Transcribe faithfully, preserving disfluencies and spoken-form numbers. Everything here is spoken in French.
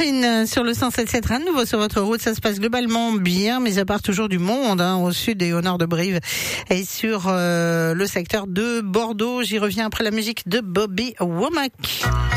Karine, sur le cent sept sept Rennes, nouveau sur votre route, ça se passe globalement bien, mais à part toujours du monde, hein, au sud et au nord de Brive, et sur euh, le secteur de Bordeaux. J'y reviens après la musique de Bobby Womack.